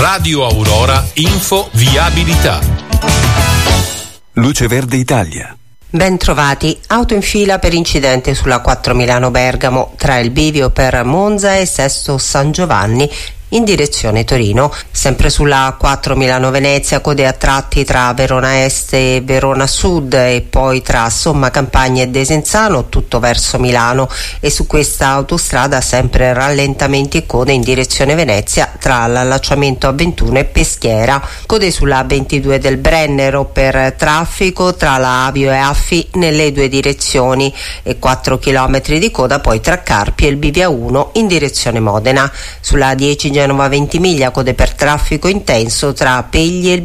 Radio Aurora Info Viabilità. Luce Verde Italia. Ben trovati, auto in fila per incidente sulla 4 Milano-Bergamo tra il bivio per Monza e Sesto San Giovanni in direzione Torino. Sempre sulla 4 Milano-Venezia, code a tratti tra Verona Est e Verona Sud e poi tra Somma Campagna e Desenzano, tutto verso Milano, e su questa autostrada sempre rallentamenti e code in direzione Venezia tra l'allacciamento A21 e Peschiera. Code sulla 22 del Brennero per traffico tra la Avio e Affi nelle due direzioni e 4 km di coda poi tra Carpi e il bivio 1 in direzione Modena. Sulla 10 Genova Ventimiglia, code per traffico intenso tra Pegli e il